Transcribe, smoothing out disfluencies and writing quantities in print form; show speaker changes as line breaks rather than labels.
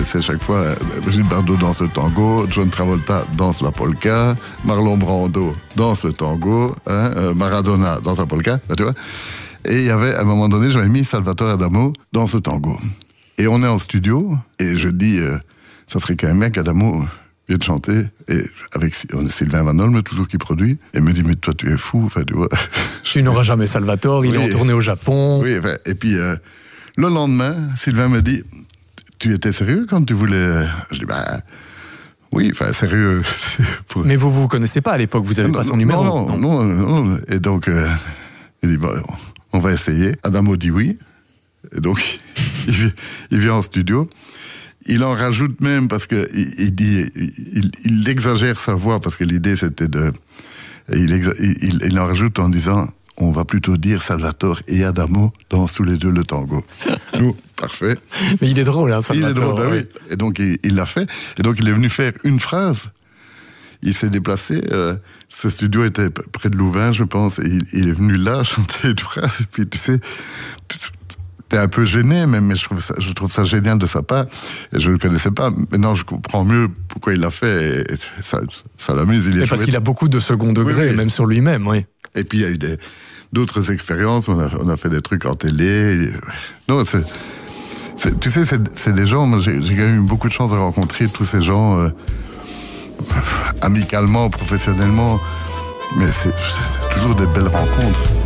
c'est chaque fois Gilles Bardot danse le tango, John Travolta danse la polka, Marlon Brando danse le tango, Maradona danse la polka, tu vois. Et il y avait, à un moment donné, j'avais mis Salvatore Adamo danse le tango. Et on est en studio, et je dis, ça serait quand même bien qu'Adamo vienne chanter, et avec Sylvain Van Olme, toujours qui produit, et me dit, mais toi tu es fou, enfin tu vois.
Tu n'auras jamais Salvatore, il est en tournée au Japon.
Oui, enfin, et puis le lendemain, Sylvain me dit, tu étais sérieux quand tu voulais... Je dis, bah... Oui, enfin, sérieux.
Mais vous connaissez pas à l'époque, vous avez pas son numéro.
Non. Et donc, il dit, bon, on va essayer. Adamo dit oui. Et donc, il vient en studio. Il en rajoute même parce que il exagère sa voix parce que l'idée c'était de... Il en rajoute en disant, on va plutôt dire Salvatore et Adamo dansent tous les deux le tango. Nous, parfait.
Mais il est drôle, hein, Salvatore.
Il est drôle, oui. Et donc, il l'a fait. Et donc, il est venu faire une phrase. Il s'est déplacé. Ce studio était près de Louvain, je pense. Et il est venu là chanter une phrase. Et puis, tu sais, t'es un peu gêné, mais je trouve ça génial de sa part. Et je ne le connaissais pas. Maintenant, je comprends mieux pourquoi il l'a fait. Et ça l'amuse.
Parce qu'il a beaucoup de second degré, même sur lui-même, oui.
Et puis, il y a eu d'autres expériences. On a fait des trucs en télé. Non, tu sais, c'est des gens, moi, j'ai quand même eu beaucoup de chance de rencontrer tous ces gens amicalement, professionnellement, mais c'est toujours des belles rencontres.